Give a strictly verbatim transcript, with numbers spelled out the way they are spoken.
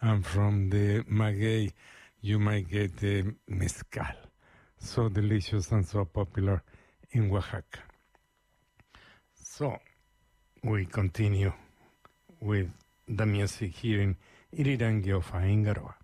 And from the maguey, you might get the mezcal, so delicious and so popular in Oaxaca. So, we continue with the music here in Irirangi of Aingaroa.